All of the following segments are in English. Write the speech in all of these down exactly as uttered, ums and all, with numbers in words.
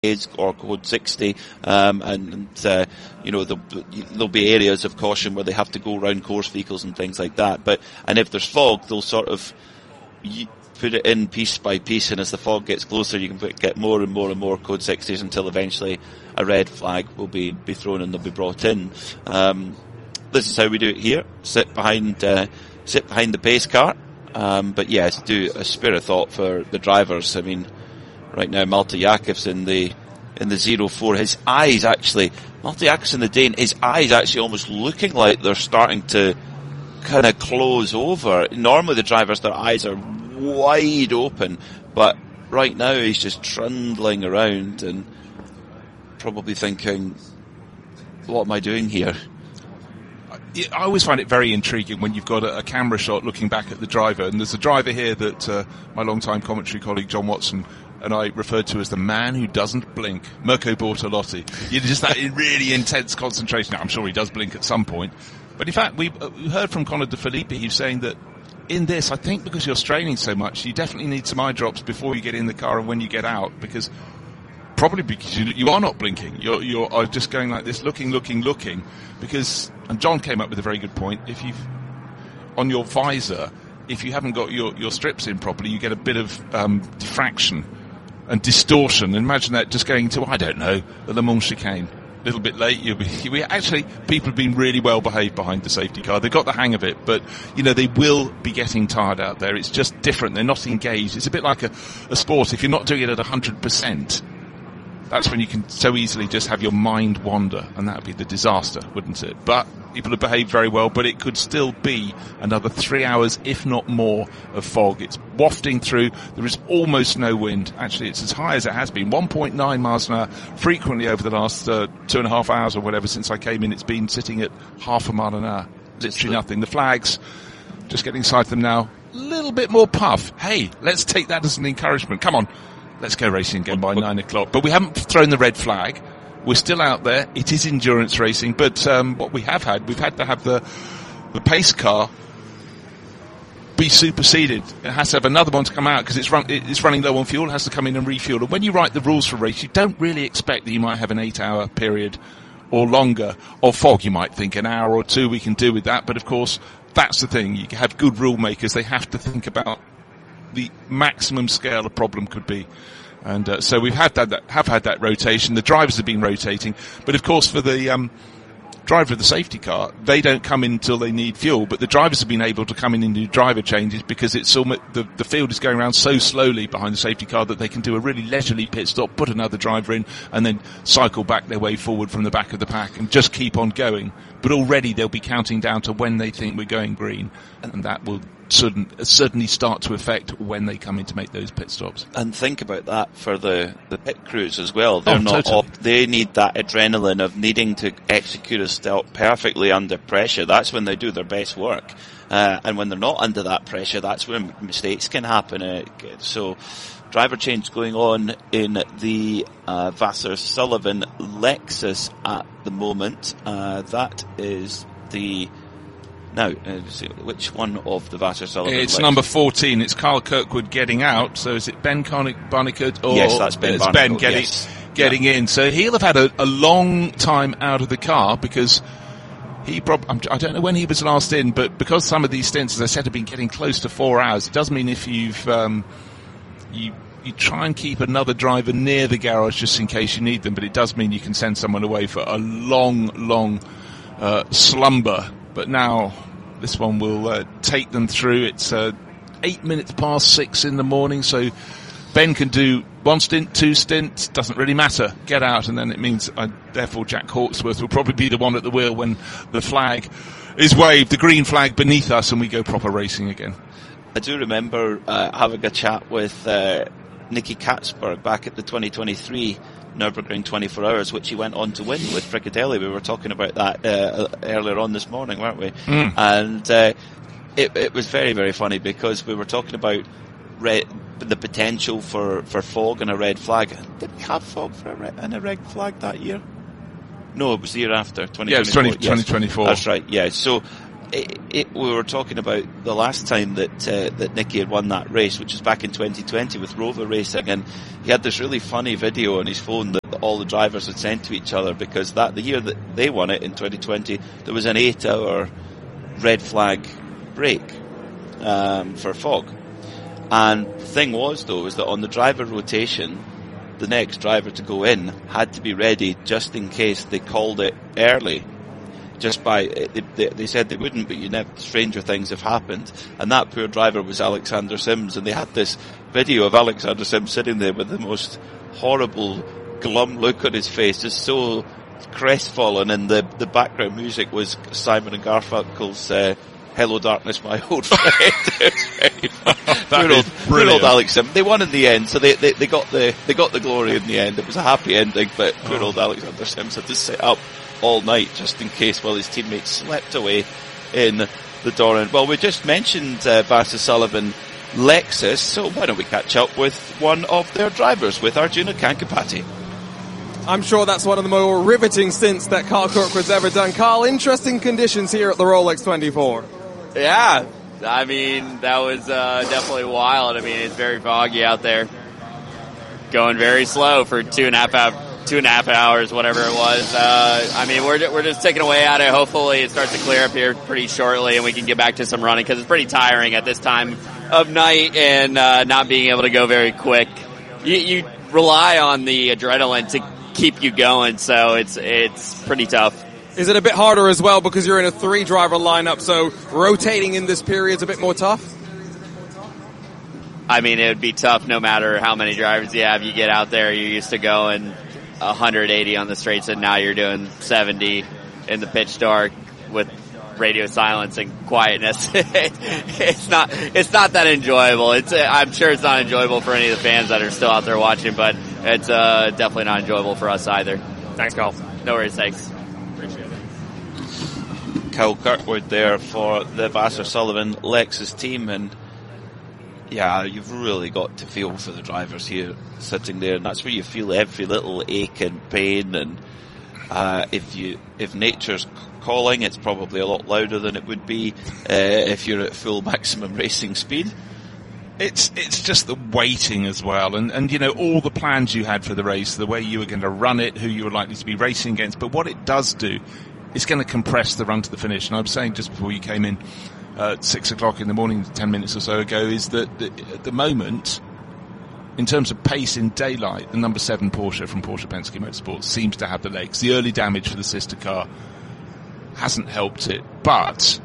or code sixty, um, and uh, you know there'll, there'll be areas of caution where they have to go around course vehicles and things like that. But and if there's fog, they'll sort of put it in piece by piece, and as the fog gets closer, you can put, get more and more and more code sixties until eventually a red flag will be be thrown and they'll be brought in. Um, this is how we do it here. Sit behind uh, sit behind the pace car. Um, but yes, do a spare of thought for the drivers. I mean, right now, Malte Jakobs in the in the zero four, his eyes actually, Malte Jakobs in the Dane, his eyes actually almost looking like they're starting to kind of close over. Normally the drivers, their eyes are wide open, but right now he's just trundling around and probably thinking, what am I doing here? I always find it very intriguing when you've got a, a camera shot looking back at the driver, and there's a driver here that uh, my long-time commentary colleague John Watson and I referred to as the man who doesn't blink, Mirko Bortolotti. You know, just that really intense concentration. Now, I'm sure he does blink at some point, but in fact, we uh, heard from Conor De Filippi. He's saying that in this, I think because you're straining so much, you definitely need some eye drops before you get in the car and when you get out, because probably because you, you are not blinking. You're, you're are just going like this, looking, looking, looking. Because, and John came up with a very good point. If you've on your visor, if you haven't got your, your strips in properly, you get a bit of um, diffraction and distortion. Imagine that just going to, I don't know, the Le Mans chicane. A little bit late, you'll be, you'll be. Actually, people have been really well behaved behind the safety car. They've got the hang of it, but you know they will be getting tired out there. It's just different. They're not engaged. It's a bit like a, a sport. If you're not doing it at one hundred percent, that's when you can so easily just have your mind wander, and that would be the disaster, wouldn't it? But people have behaved very well, but it could still be another three hours, if not more, of fog. It's wafting through. There is almost no wind. Actually, it's as high as it has been, one point nine miles an hour, frequently over the last uh, two and a half hours or whatever since I came in. It's been sitting at half a mile an hour. Literally nothing. The flags, just getting sight of them now. A little bit more puff. Hey, let's take that as an encouragement. Come on. Let's go racing again by nine o'clock. But we haven't thrown the red flag. We're still out there. It is endurance racing. But um, what we have had, we've had to have the the pace car be superseded. It has to have another one to come out because it's, run, it's running low on fuel. It has to come in and refuel. And when you write the rules for a race, you don't really expect that you might have an eight-hour period or longer of fog. You might think an hour or two we can do with that. But, of course, that's the thing. You have good rule makers. They have to think about the maximum scale a problem could be. And uh, so we've had that, that, have had that rotation. The drivers have been rotating. But, of course, for the um, driver of the safety car, they don't come in until they need fuel. But the drivers have been able to come in and do driver changes because it's almost, the, the field is going around so slowly behind the safety car that they can do a really leisurely pit stop, put another driver in, and then cycle back their way forward from the back of the pack and just keep on going. But already they'll be counting down to when they think we're going green. And that will certainly start to affect when they come in to make those pit stops. And think about that for the, the pit crews as well. They're oh, not totally. op- they need that adrenaline of needing to execute a stop perfectly under pressure. That's when they do their best work. Uh, and when they're not under that pressure, that's when mistakes can happen. Uh, so, driver change going on in the uh, Vasser Sullivan Lexus at the moment. Uh, that is the Now, uh, which one of the Vasser Sullivan? It's Lexus? number fourteen. It's Carl Kirkwood getting out. So is it Ben Barnicoat? Or yes, that's Ben it's Barnicoat. Ben getting, yes. getting yeah. in. So he'll have had a, a long time out of the car because he prob- I don't know when he was last in, but because some of these stints, as I said, have been getting close to four hours, it does mean if you've um, you you try and keep another driver near the garage just in case you need them, but it does mean you can send someone away for a long, long uh, slumber. But now this one will uh, take them through. It's uh, eight minutes past six in the morning, so Ben can do one stint, two stints, doesn't really matter. Get out, and then it means, uh, therefore, Jack Hawksworth will probably be the one at the wheel when the flag is waved, the green flag beneath us, and we go proper racing again. I do remember uh, having a chat with uh, Nicky Katzberg back at the twenty twenty-three Nürburgring twenty-four hours, which he went on to win with Fricadelli. We were talking about that uh, earlier on this morning, weren't we? Mm. And uh, it, it was very, very funny because we were talking about red, the potential for, for fog and a red flag. Did we have fog for a red, and a red flag that year? No, it was the year after, twenty twenty-four. Yeah, it was twenty, yes. twenty twenty-four. That's right, yeah. So it, it, we were talking about the last time that uh, that Nicky had won that race, which was back in twenty twenty with Rover Racing, and he had this really funny video on his phone that all the drivers had sent to each other, because that the year that they won it in twenty twenty, there was an eight-hour red flag break um, for fog. And the thing was, though, is that on the driver rotation, the next driver to go in had to be ready just in case they called it early. Just by, they, they, they said they wouldn't, but you know, stranger things have happened. And that poor driver was Alexander Sims, and they had this video of Alexander Sims sitting there with the most horrible, glum look on his face, just so crestfallen, and the, the background music was Simon and Garfunkel's uh, Hello Darkness, My Old Friend. Poor old, poor old Alex Sims. They won in the end, so they, they, they got the they got the glory in the end. It was a happy ending, but poor oh. old Alexander Sims had to sit up all night just in case while his teammates slept away in the Doran. Well, we just mentioned uh, Vasser Sullivan Lexus, so why don't we catch up with one of their drivers, with Arjuna Kankapati. I'm sure that's one of the more riveting stints that Carl Kirkwood's ever done. Carl, interesting conditions here at the Rolex twenty-four. Yeah, I mean, that was uh, definitely wild. I mean, it's very foggy out there. Going very slow for two and a half hours. Two and a half hours, whatever it was. Uh, I mean, we're we're just taking away at it. Hopefully, it starts to clear up here pretty shortly, and we can get back to some running, because it's pretty tiring at this time of night and uh, not being able to go very quick. You, you rely on the adrenaline to keep you going, so it's it's pretty tough. Is it a bit harder as well because you're in a three-driver lineup, so rotating in this period is a bit more tough? I mean, it would be tough no matter how many drivers you have. You get out there, you're used to going one hundred eighty on the straights, and now you're doing seventy in the pitch dark with radio silence and quietness. it's not it's not that enjoyable. It's I'm sure it's not enjoyable for any of the fans that are still out there watching, but it's uh, definitely not enjoyable for us either. Thanks, Carl. No worries, thanks. Appreciate it. Kyle Kirkwood there for the Vasser Sullivan Lexus team, and yeah, you've really got to feel for the drivers here sitting there, and that's where you feel every little ache and pain. And uh, if you if nature's calling, it's probably a lot louder than it would be uh, if you're at full maximum racing speed. It's it's just the waiting as well, and and you know, all the plans you had for the race, the way you were going to run it, who you were likely to be racing against. But what it does do, it's going to compress the run to the finish. And I was saying just before you came in, Uh, at six o'clock in the morning, ten minutes or so ago, is that the, at the moment, in terms of pace in daylight, the number seven Porsche from Porsche Penske Motorsports seems to have the legs. The early damage for the sister car hasn't helped it, but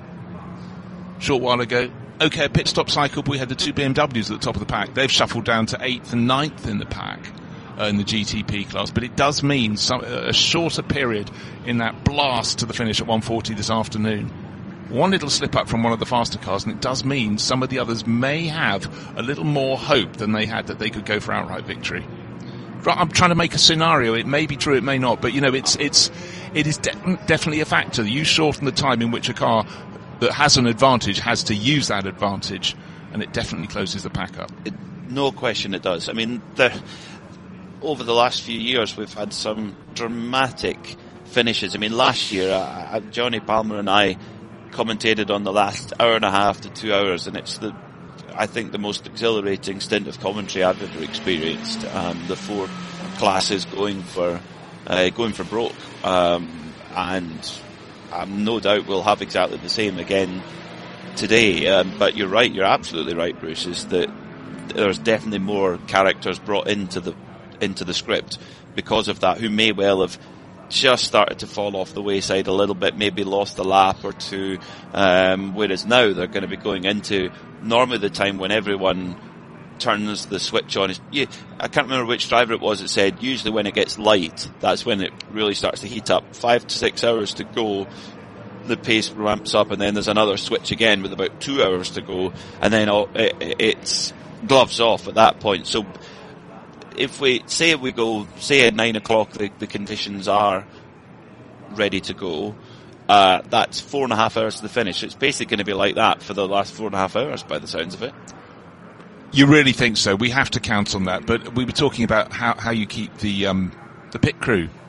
a short while ago, okay, pit stop cycle, we had the two B M Ws at the top of the pack. They've shuffled down to eighth and ninth in the pack uh, in the G T P class, but it does mean some, a shorter period in that blast to the finish at one forty this afternoon. One little slip up from one of the faster cars, and it does mean some of the others may have a little more hope than they had that they could go for outright victory. I'm trying to make a scenario. It may be true, it may not, but you know, it's it's it is de- definitely a factor. You shorten the time in which a car that has an advantage has to use that advantage, and it definitely closes the pack up. It, no question, it does. I mean, the, over the last few years, we've had some dramatic finishes. I mean, last year, uh, Johnny Palmer and I commentated on the last hour and a half to two hours, and it's the, I think, the most exhilarating stint of commentary I've ever experienced. Um, the four classes going for, uh, going for broke, um, and um, no doubt we'll have exactly the same again today. Um, but you're right, you're absolutely right, Bruce, is that there's definitely more characters brought into the, into the script because of that, who may well have just started to fall off the wayside a little bit, maybe lost a lap or two, um, whereas now they're going to be going into normally the time when everyone turns the switch on. Yeah, I can't remember which driver it was that said usually when it gets light, that's when it really starts to heat up. Five to six hours to go, the pace ramps up, and then there's another switch again with about two hours to go, and then it, it's gloves off at that point. So if we say we go, say at nine o'clock, the, the conditions are ready to go. Uh, that's four and a half hours to the finish. It's basically going to be like that for the last four and a half hours, by the sounds of it. You really think so? We have to count on that. But we were talking about how, how you keep the um, the pit crew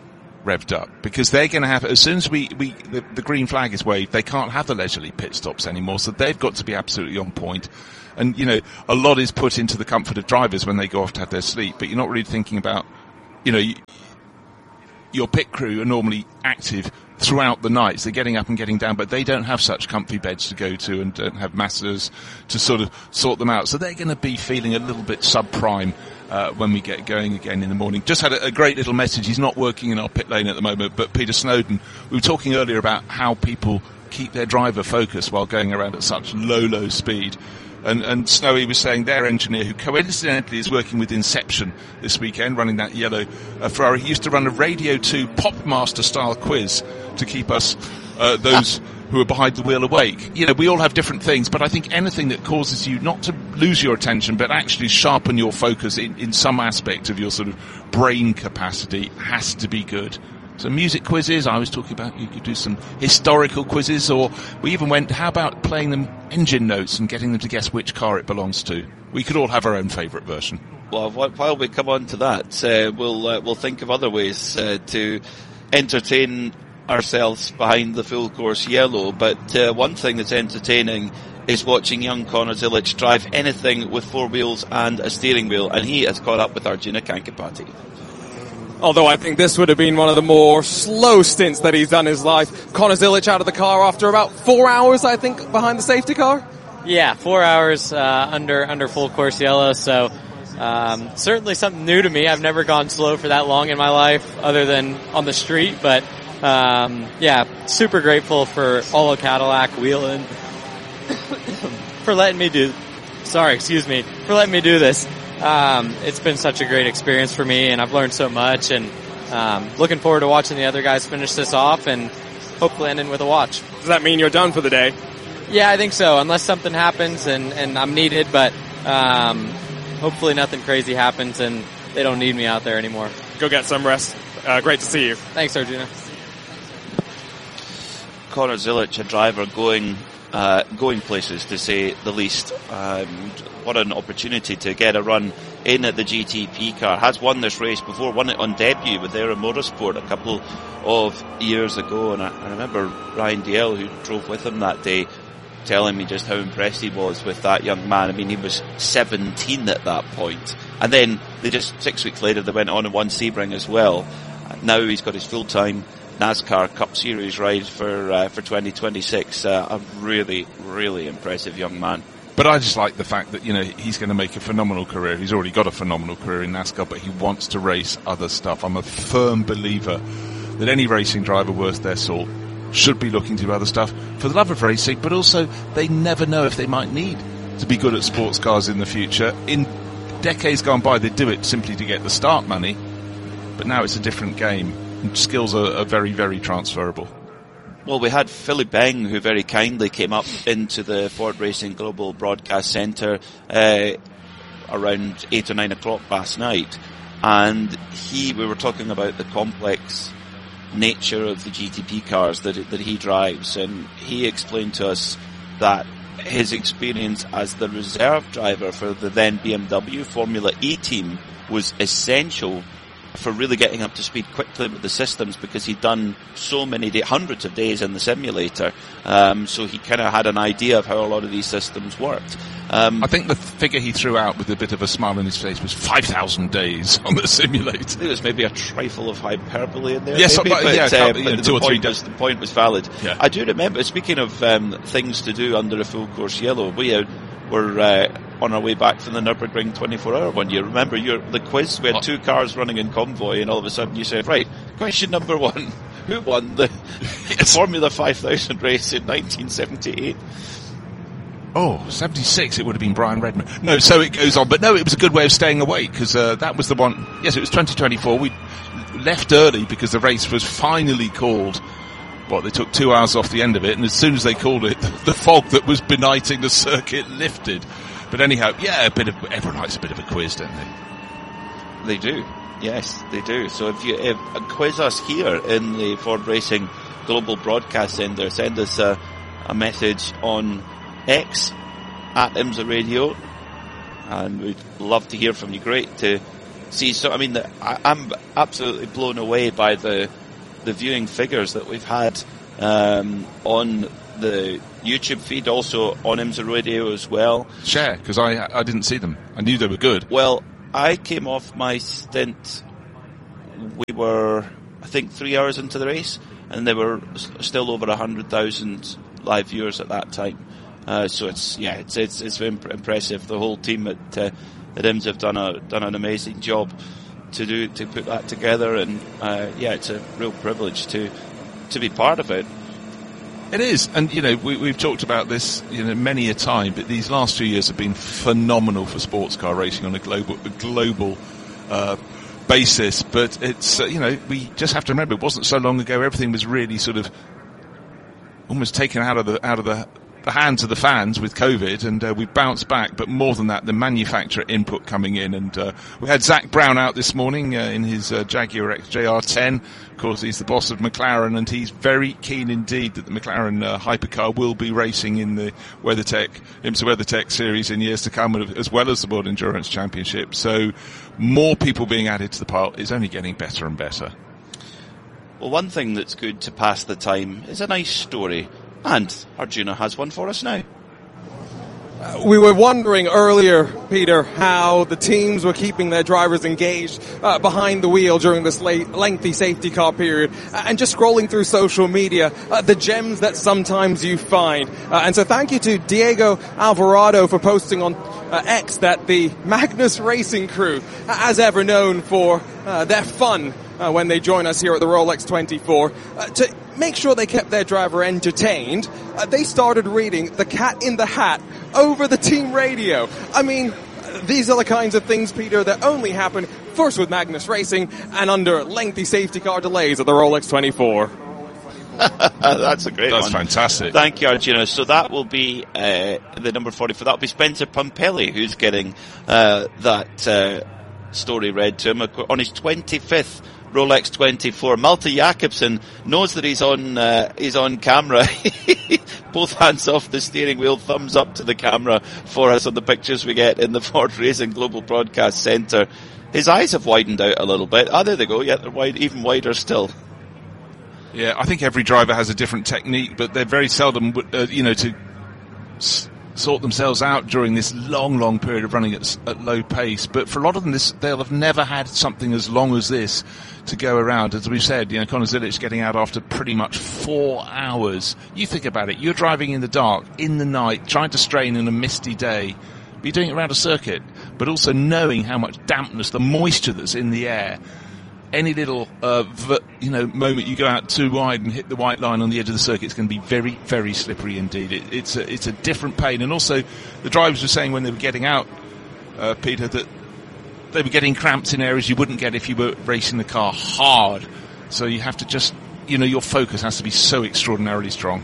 revved up, because they're going to have, as soon as we, we the, the green flag is waved, they can't have the leisurely pit stops anymore, so they've got to be absolutely on point. And, you know, a lot is put into the comfort of drivers when they go off to have their sleep, but you're not really thinking about, you know, you, your pit crew are normally active throughout the night. So they're getting up and getting down, but they don't have such comfy beds to go to and don't have masseurs to sort of sort them out. So they're going to be feeling a little bit subprime uh, when we get going again in the morning. Just had a, a great little message. He's not working in our pit lane at the moment, but Peter Snowden, we were talking earlier about how people keep their driver focused while going around at such low, low speed. And, and Snowy was saying their engineer, who coincidentally is working with Inception this weekend, running that yellow uh, Ferrari, he used to run a Radio two Popmaster style quiz to keep us, uh, those who are behind the wheel, awake. You know, we all have different things, but I think anything that causes you not to lose your attention, but actually sharpen your focus in, in some aspect of your sort of brain capacity has to be good. So music quizzes, I was talking about, you could do some historical quizzes, or we even went, how about playing them engine notes and getting them to guess which car it belongs to? We could all have our own favourite version. Well, while we come on to that, uh, we'll uh, we'll think of other ways uh, to entertain ourselves behind the full course yellow, but uh, one thing that's entertaining is watching young Conor Zilic drive anything with four wheels and a steering wheel, and he has caught up with Arjuna Kankipati. Although I think this would have been one of the more slow stints that he's done in his life. Conor Zilic out of the car after about four hours, I think, behind the safety car. Yeah, four hours uh, under under full course yellow. So um, certainly something new to me. I've never gone slow for that long in my life, other than on the street. But um, yeah, super grateful for Olo Cadillac, Wheelan, for letting me do. Sorry, excuse me, for letting me do this. Um, it's been such a great experience for me, and I've learned so much, and um, looking forward to watching the other guys finish this off and hopefully ending with a watch. Does that mean you're done for the day? Yeah, I think so, unless something happens and, and I'm needed, but um, hopefully nothing crazy happens and they don't need me out there anymore. Go get some rest. Uh, great to see you. Thanks, Arjuna. Conor Zilic, a driver going uh, going places, to say the least. Um, what an opportunity to get a run in at the G T P car. Has won this race before, won it on debut with Aero Motorsport a couple of years ago, and I, I remember Ryan Dalziel, who drove with him that day, telling me just how impressed he was with that young man. I mean, he was seventeen at that point. And then they just, six weeks later, they went on and won Sebring as well. Now he's got his full-time NASCAR Cup Series ride for uh, for twenty twenty-six. Uh, a really, really impressive young man. But I just like the fact that, you know, he's going to make a phenomenal career. He's already got a phenomenal career in NASCAR, but he wants to race other stuff. I'm a firm believer that any racing driver worth their salt should be looking to do other stuff for the love of racing, but also they never know if they might need to be good at sports cars in the future. In decades gone by, they do it simply to get the start money, but now it's a different game. And skills are, are very, very transferable. Well, we had Philly Beng, who very kindly came up into the Ford Racing Global Broadcast Centre uh, around eight or nine o'clock last night, and he, we were talking about the complex nature of the G T P cars that that he drives, and he explained to us that his experience as the reserve driver for the then B M W Formula E team was essential for really getting up to speed quickly with the systems, because he'd done so many day, hundreds of days in the simulator, um, so he kind of had an idea of how a lot of these systems worked. Um, I think the figure he threw out with a bit of a smile on his face was five thousand days on the simulator. There was maybe a trifle of hyperbole in there. Yes, maybe, but, but, yeah, uh, but but two the, or three point was, the point was valid. Yeah. I do remember, speaking of um, things to do under a full course yellow, we uh, were uh, on our way back from the Nürburgring twenty-four hour one year. Remember your, the quiz? We had two cars running in convoy, and all of a sudden you said, right, question number one, who won the yes. Formula five thousand race in nineteen seventy-eight? Oh, seventy-six, it would have been Brian Redman. No, so it goes on. But no, it was a good way of staying awake, because uh, that was the one. Yes, it was twenty twenty-four. We left early because the race was finally called. What, they took two hours off the end of it, and as soon as they called it, the fog that was benighting the circuit lifted. But anyhow, yeah, a bit of, everyone likes a bit of a quiz, don't they? They do. Yes, they do. So if you if, uh, quiz us here in the Ford Racing Global Broadcast Centre, send us a, a message on X at IMSA Radio, and we'd love to hear from you. Great to see. So I mean, the, I, I'm absolutely blown away by the the viewing figures that we've had um, on the YouTube feed, also on IMSA Radio as well. Share, because I I didn't see them. I knew they were good. Well, I came off my stint. We were, I think, three hours into the race, and there were still over a hundred thousand live viewers at that time. Uh, so it's yeah, it's it's it's imp- impressive. The whole team at uh, at IMSA have done a done an amazing job to do to put that together, and uh, yeah, it's a real privilege to to be part of it. It is, and you know we, we've talked about this you know many a time, but these last few years have been phenomenal for sports car racing on a global a global uh, basis. But it's uh, you know we just have to remember it wasn't so long ago everything was really sort of almost taken out of the out of the, the hands of the fans with COVID, and uh, we bounced back. But more than that, the manufacturer input coming in, and uh, we had Zach Brown out this morning uh, in his uh, Jaguar X J R ten. Of course, he's the boss of McLaren, and he's very keen indeed that the McLaren uh, hypercar will be racing in the WeatherTech, IMSA WeatherTech series in years to come, as well as the World Endurance Championship. So more people being added to the pile is only getting better and better. Well, one thing that's good to pass the time is a nice story, and Arjuna has one for us now. We were wondering earlier, Peter, how the teams were keeping their drivers engaged uh, behind the wheel during this late, lengthy safety car period, uh, and just scrolling through social media, uh, the gems that sometimes you find. Uh, and so thank you to Diego Alvarado for posting on uh, X that the Magnus Racing crew, as ever known for uh, their fun uh, when they join us here at the Rolex twenty-four, uh, to make sure they kept their driver entertained, uh, they started reading The Cat in the Hat over the team radio. I mean, these are the kinds of things, Peter, that only happen first with Magnus Racing and under lengthy safety car delays at the Rolex twenty-four. That's a great That's one. That's fantastic. Thank you, Arjuna. So that will be uh, the number forty-four. That will be Spencer Pumpelly, who's getting uh, that uh, story read to him on his twenty-fifth Rolex twenty-four. Malte Jakobsen knows that he's on uh, he's on camera. Both hands off the steering wheel, thumbs up to the camera for us on the pictures we get in the Ford Racing Global Broadcast Centre. His eyes have widened out a little bit. Ah, there they go. Yeah, they're wide, even wider still. Yeah, I think every driver has a different technique, but they're very seldom, uh, you know, to s- sort themselves out during this long, long period of running at, at low pace. But for a lot of them, this, they'll have never had something as long as this to go around. As we've said, you know, Conor Zilic getting out after pretty much four hours. You think about it, you're driving in the dark, in the night, trying to strain in a misty day, but you're doing it around a circuit, but also knowing how much dampness, the moisture that's in the air. Any little, uh, v- you know, moment you go out too wide and hit the white line on the edge of the circuit, it's going to be very, very slippery indeed. It, it's a, it's a different pain. And also, the drivers were saying when they were getting out, uh, Peter, that they were getting cramps in areas you wouldn't get if you were racing the car hard. So you have to just, you know, your focus has to be so extraordinarily strong.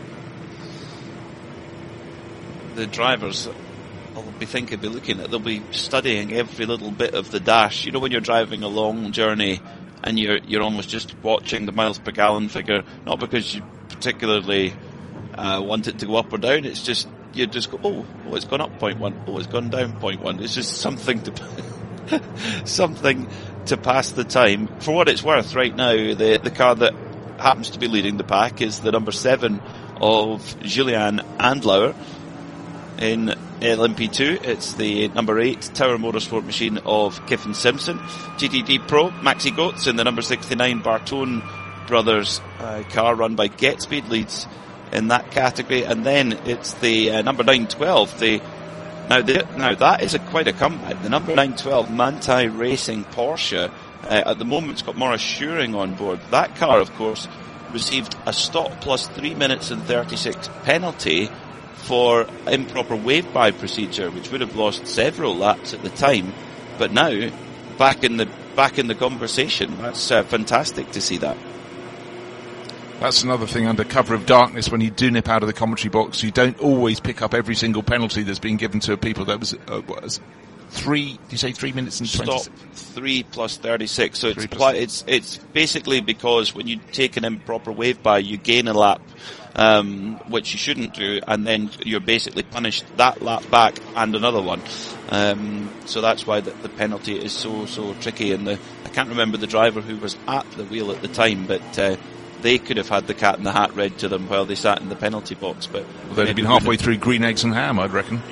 The drivers will be thinking, be looking at, they'll be studying every little bit of the dash. You know, when you're driving a long journey and you're you're almost just watching the miles per gallon figure, not because you particularly uh, want it to go up or down. It's just you just go, oh, oh, it's gone up point one. Oh, it's gone down point one. It's just something to something to pass the time. For what it's worth, right now, the the car that happens to be leading the pack is the number seven of Julian Andlauer in L M P two. It's the number eight Tower Motorsport machine of Kiffin Simpson. G T D Pro, Maxi Goetz in the number sixty-nine Bartone Brothers uh, car run by GetSpeed leads in that category. And then it's the uh, number nine twelve. The now, the, now that is a quite a comeback. The number nine twelve Manthey Racing Porsche uh, at the moment it's got Maurice Schuring on board. That car, of course, received a stop plus three minutes and thirty-six penalty for improper wave-by procedure, which would have lost several laps at the time, but now back in the back in the conversation. That's uh, fantastic to see that. That's another thing under cover of darkness. When you do nip out of the commentary box, you don't always pick up every single penalty that's been given to people. That was, uh, what was three? Did you say three minutes and twenty? Stop three plus thirty-six. So it's pl- it's it's basically because when you take an improper wave-by, you gain a lap. Um, which you shouldn't do, and then you're basically punished that lap back and another one. Um, so that's why the, the penalty is so so tricky. And the, I can't remember the driver who was at the wheel at the time, but uh, they could have had the Cat in the Hat read to them while they sat in the penalty box. But well, they'd have been halfway through Green Eggs and Ham, I'd reckon.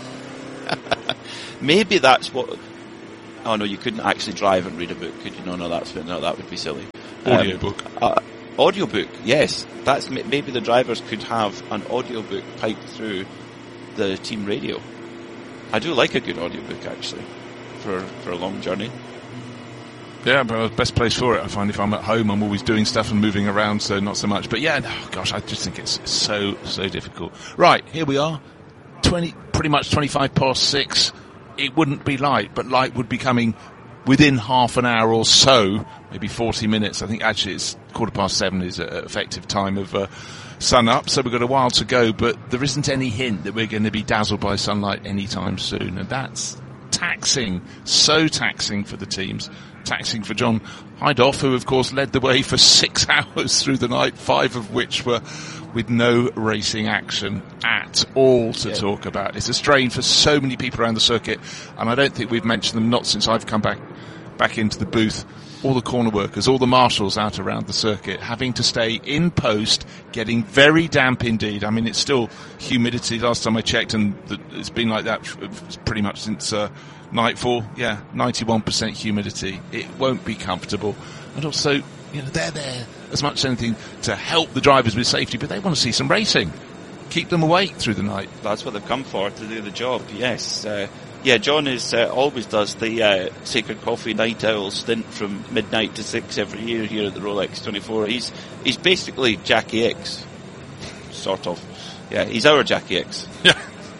Maybe that's what. Oh no, you couldn't actually drive and read a book, could you? No, no, that's no, that would be silly. Audiobook. Um, uh, audiobook, yes. That's maybe the drivers could have an audiobook piped through the team radio. I do like a good audiobook actually for for a long journey. Yeah, but the best place for it, I find, if I'm at home, I'm always doing stuff and moving around, so not so much. But yeah, oh gosh, I just think it's so so difficult. Right, here we are, twenty, pretty much twenty-five past six. It wouldn't be light, but light would be coming within half an hour or so, maybe forty minutes. I think actually it's quarter past seven is an effective time of uh, sun up, so we've got a while to go, but there isn't any hint that we're going to be dazzled by sunlight anytime soon, and that's taxing, so taxing for the teams, taxing for John Hindhaugh, who of course led the way for six hours through the night, five of which were with no racing action at all to yeah. talk about. It's a strain for so many people around the circuit, and I don't think we've mentioned them, not since I've come back back into the booth. All the corner workers, all the marshals out around the circuit, having to stay in post, getting very damp indeed. I mean, it's still humidity. Last time I checked, and it's been like that pretty much since uh, nightfall. Yeah, ninety-one percent humidity. It won't be comfortable. And also, you know, they're there as much as anything to help the drivers with safety, but they want to see some racing. Keep them awake through the night. That's what they've come for, to do the job, yes. Uh, yeah, John is uh, always does the uh, Sacred Coffee Night Owl stint from midnight to six every year here at the Rolex twenty-four. He's he's basically Jackie X, sort of. Yeah, he's our Jackie X. Yeah.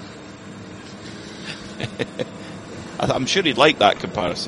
I'm sure he'd like that comparison.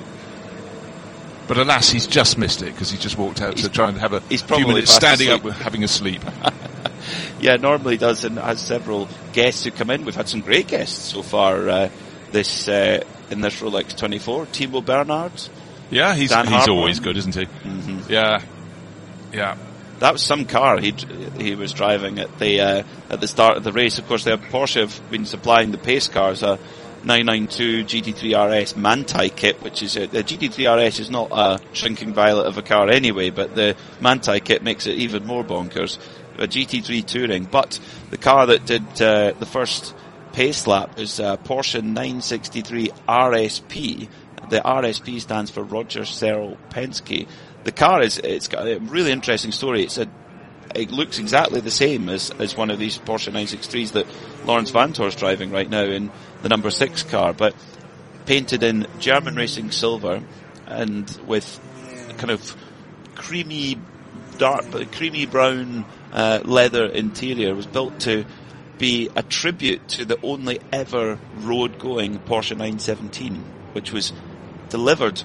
But alas, he's just missed it because he just walked out he's to try and have a he's few minutes standing asleep. up having a sleep. Yeah, normally does, and has several guests who come in. We've had some great guests so far uh, this uh, in this Rolex twenty-four. Timo Bernhard. Yeah, he's Dan he's Hartman. always good, isn't he? Mm-hmm. Yeah, yeah. That was some car he he was driving at the uh, at the start of the race. Of course, they have Porsche have been supplying the pace cars a nine ninety-two G T three R S Manti kit, which is a, the G T three R S is not a shrinking violet of a car anyway, but the Manti kit makes it even more bonkers. A G T three Touring, but the car that did uh, the first pace lap is a Porsche nine sixty-three R S P. The R S P stands for Roger Searle Penske. The car is, it's got a really interesting story. It's a, it looks exactly the same as, as one of these Porsche nine sixty-threes that Lawrence Vantor's driving right now in the number six car, but painted in German racing silver and with kind of creamy, dark, creamy brown uh, leather interior. It was built to be a tribute to the only ever road-going Porsche nine seventeen, which was delivered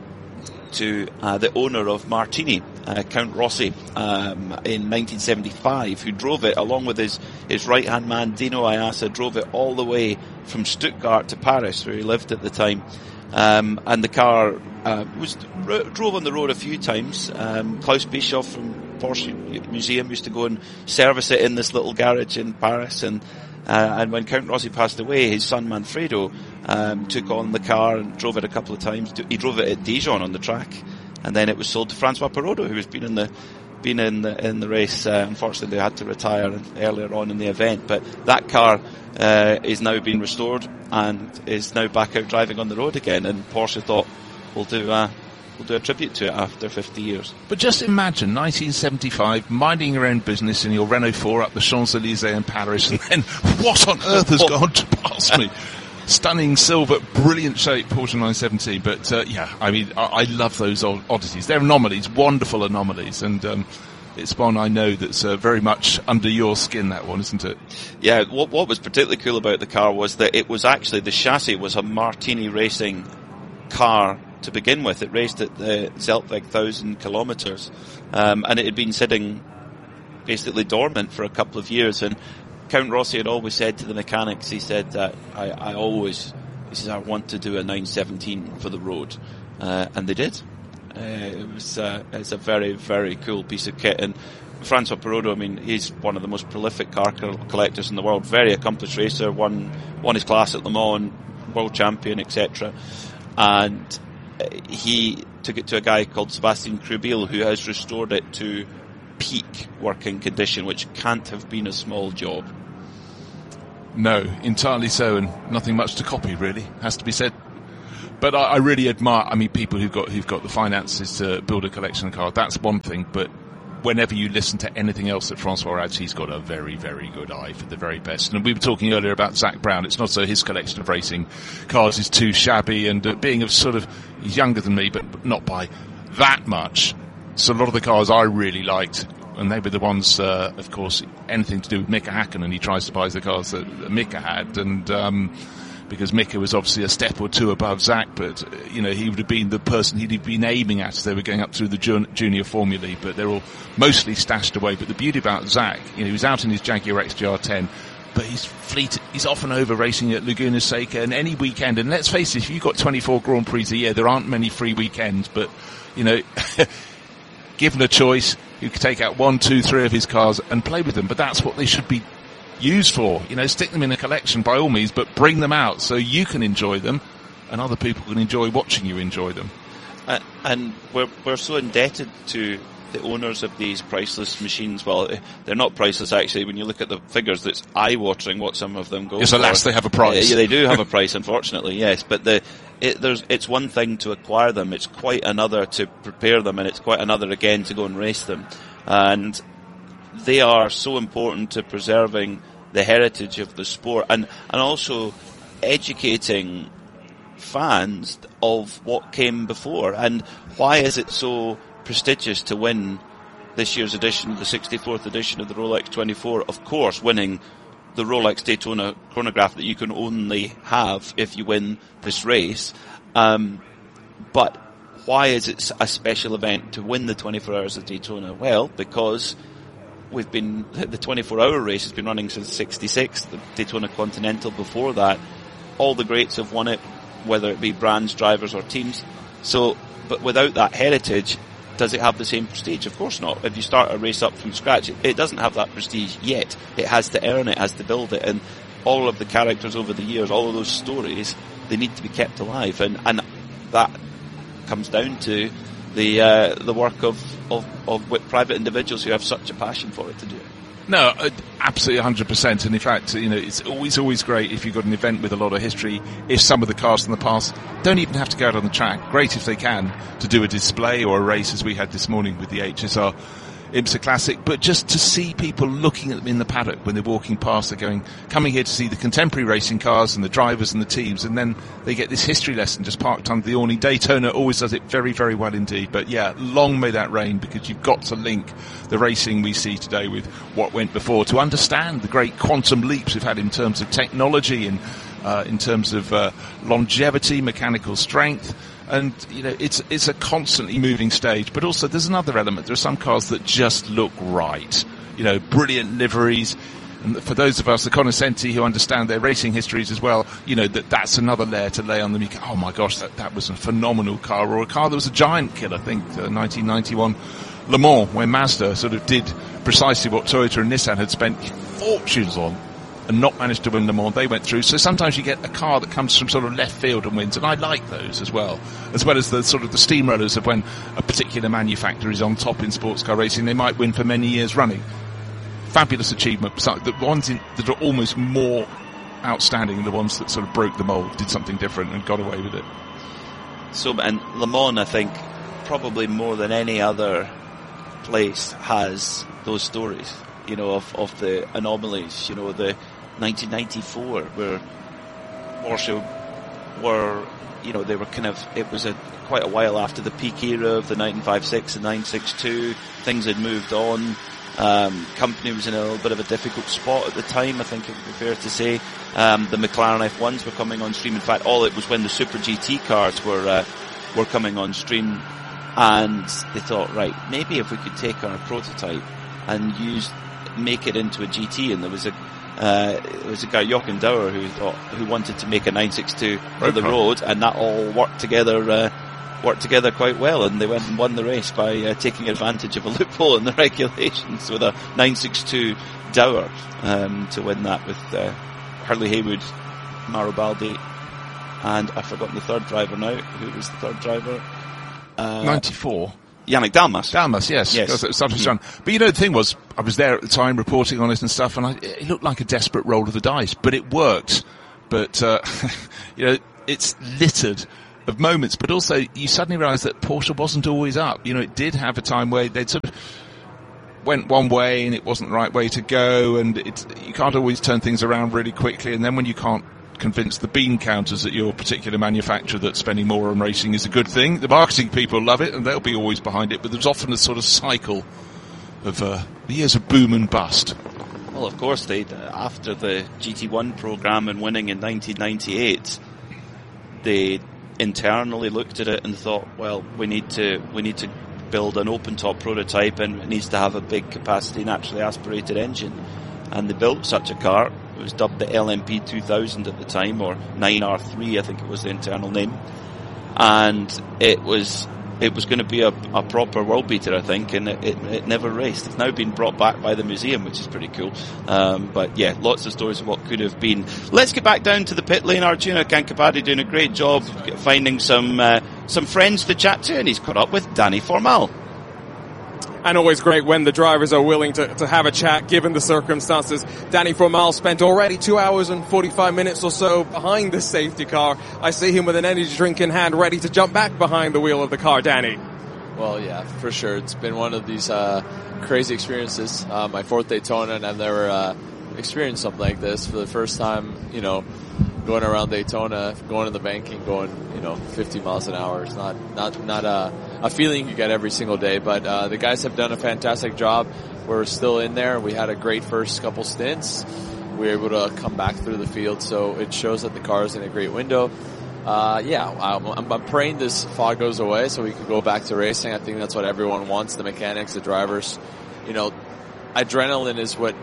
to uh, the owner of Martini, uh, Count Rossi, um, in nineteen seventy-five, who drove it along with his, his right-hand man, Dino Iassa, drove it all the way from Stuttgart to Paris, where he lived at the time. Um, and the car uh, was r- drove on the road a few times. Um, Klaus Bischoff from Porsche Museum used to go and service it in this little garage in Paris, and Uh, and when Count Rossi passed away, his son Manfredo um, took on the car and drove it a couple of times. He drove it at Dijon on the track, and then it was sold to Francois Perrodo, who has been in the been in the in the race. Uh, unfortunately, they had to retire earlier on in the event, but that car uh, is now being restored and is now back out driving on the road again. And Porsche thought, we'll do uh, we'll do a tribute to it after fifty years. But just imagine nineteen seventy-five, minding your own business in your Renault four up the Champs-Elysees in Paris, and then what on earth has gone past me? Stunning silver, brilliant shape Porsche nine seventeen. But uh, yeah, I mean, I, I love those odd oddities. They're anomalies, wonderful anomalies, and um, it's one I know that's uh, very much under your skin, that one, isn't it? Yeah, what, what was particularly cool about the car was that it was actually, the chassis was a Martini Racing car to begin with. It raced at the Zeltweg one thousand kilometres, um, and it had been sitting basically dormant for a couple of years. And Count Rossi had always said to the mechanics, he said that I, I always, he says, I want to do a nine seventeen for the road, uh, and they did. Uh, it was, uh, it's a very, very cool piece of kit. And Francois Perrodo, I mean, he's one of the most prolific car collectors in the world, very accomplished racer, won, won his class at Le Mans, world champion, et cetera. And he took it to a guy called Sebastian Krubel, who has restored it to peak working condition, which can't have been a small job. No, entirely so, and nothing much to copy, really, has to be said. But I, I really admire, I mean, people who've got who've got the finances to build a collection of cars, that's one thing, but whenever you listen to anything else that Francois adds, he's got a very, very good eye for the very best. And we were talking earlier about Zak Brown. It's not so his collection of racing cars is too shabby, and uh, being of sort of, he's younger than me, but, but not by that much. So a lot of the cars I really liked, and they were the ones, uh, of course, anything to do with Mika Hakkinen. He tries to buy the cars that, that Mika had, and um, because Mika was obviously a step or two above Zak, but, uh, you know, he would have been the person he'd been aiming at as they were going up through the jun- junior Formulae, but they're all mostly stashed away. But the beauty about Zak, you know, he was out in his Jaguar X J R ten, but he's fleet, he's often over racing at Laguna Seca, and any weekend, and let's face it, if you've got twenty-four Grand Prix a year, there aren't many free weekends, but, you know, given a choice, you could take out one, two, three of his cars and play with them, but that's what they should be used for. You know, stick them in a collection by all means, but bring them out so you can enjoy them and other people can enjoy watching you enjoy them. Uh, and we're we're so indebted to the owners of these priceless machines. Well, they're not priceless actually. When you look at the figures, it's eye-watering what some of them go yes, for. Yes, alas, they have a price. Uh, yeah, they do have a price, unfortunately, yes. But the it, there's it's one thing to acquire them. It's quite another to prepare them, and it's quite another again to go and race them. And they are so important to preserving the heritage of the sport, and, and also educating fans of what came before, and why is it so prestigious to win this year's edition, the sixty-fourth edition of the Rolex twenty-four, of course winning the Rolex Daytona chronograph that you can only have if you win this race, um, but why is it a special event to win the twenty-four hours of Daytona? Well, because we've been, the twenty-four hour race has been running since sixty-six, the Daytona Continental before that. All the greats have won it, whether it be brands, drivers or teams. So, but without that heritage, does it have the same prestige? Of course not. If you start a race up from scratch, it, it doesn't have that prestige yet. It has to earn it, has to build it, and all of the characters over the years, all of those stories, they need to be kept alive, and, and that comes down to the uh, the work of, of, of private individuals who have such a passion for it to do it. No, uh, absolutely one hundred percent. And in fact, you know, it's always, always great if you've got an event with a lot of history, if some of the cars from the past don't even have to go out on the track. Great if they can, to do a display or a race as we had this morning with the H S R IMSA Classic, but just to see people looking at them in the paddock when they're walking past, they're going, coming here to see the contemporary racing cars and the drivers and the teams, and then they get this history lesson just parked under the awning. Daytona always does it very, very well indeed. But yeah, long may that reign, because you've got to link the racing we see today with what went before to understand the great quantum leaps we've had in terms of technology and uh, in terms of uh, longevity, mechanical strength. And, you know, it's it's a constantly moving stage. But also there's another element. There are some cars that just look right. You know, brilliant liveries. And for those of us, the cognoscenti who understand their racing histories as well, you know, that that's another layer to lay on them. You go, oh my gosh, that, that was a phenomenal car. Or a car that was a giant killer, I think, uh, nineteen ninety-one Le Mans, where Mazda sort of did precisely what Toyota and Nissan had spent fortunes on and not managed to win Le Mans. They went through. So sometimes you get a car that comes from sort of left field and wins, and I like those as well, as well as the sort of the steamrollers of when a particular manufacturer is on top in sports car racing. They might win for many years running. Fabulous achievement. So the ones in, that are almost more outstanding than the ones that sort of broke the mold, did something different and got away with it. So, and Le Mans, I think, probably more than any other place has those stories, you know, of, of the anomalies, you know, the nineteen ninety-four where Porsche were, you know, they were kind of, it was a quite a while after the peak era of the nine five six and nine six two. Things had moved on. Um, company was in a little bit of a difficult spot at the time, I think it would be fair to say. Um, the McLaren F ones were coming on stream. In fact, all it was when the Super G T cars were uh, were coming on stream, and they thought, right, maybe if we could take our prototype and use, make it into a G T. And there was a uh, there was a guy, Jochen Dauer, who thought, who wanted to make a nine six two for the road, and that all worked together. Uh, worked together quite well, and they went and won the race by uh, taking advantage of a loophole in the regulations with a nine six two Dauer um, to win that with uh, Hurley Haywood, Mauro Baldi, and I've forgotten the third driver now. Who was the third driver? Uh, ninety-four. Yannick Dalmas. Dalmas, yes. Yes. That's what it's done. But you know, the thing was, I was there at the time reporting on it and stuff, and I, it looked like a desperate roll of the dice, but it worked. But, uh, you know, it's littered of moments, but also you suddenly realise that Porsche wasn't always up. You know, it did have a time where they'd sort of went one way and it wasn't the right way to go, and it's, you can't always turn things around really quickly, and then when you can't convince the bean counters at your particular manufacturer that spending more on racing is a good thing, the marketing people love it and they'll be always behind it, but there's often a sort of cycle of uh, years of boom and bust. Well, of course, they after the G T one program and winning in nineteen ninety-eight, they internally looked at it and thought, well, we need to we need to build an open top prototype, and it needs to have a big capacity naturally aspirated engine. And they built such a car. It was dubbed the L M P two thousand at the time, or nine R three, I think it was the internal name. And it was it was going to be a, a proper world beater, I think, and it, it, it never raced. It's now been brought back by the museum, which is pretty cool. Um, but yeah, lots of stories of what could have been. Let's get back down to the pit lane. Arjuna Kankapati doing a great job finding some uh, some friends to chat to, and he's caught up with Danny Formal. And always great when the drivers are willing to, to have a chat, given the circumstances. Danny Formal spent already two hours and forty-five minutes or so behind the safety car. I see him with an energy drink in hand, ready to jump back behind the wheel of the car. Danny. Well, yeah, for sure. It's been one of these uh, crazy experiences. Uh, my fourth Daytona, and I've never uh, experienced something like this. For the first time, you know, going around Daytona, going in the banking, going, you know, fifty miles an hour. It's not, not, not a, a feeling you get every single day, but, uh, the guys have done a fantastic job. We're still in there. We had a great first couple stints. We were able to come back through the field, so it shows that the car is in a great window. Uh, yeah, I'm, I'm praying this fog goes away so we can go back to racing. I think that's what everyone wants, the mechanics, the drivers. You know, adrenaline is what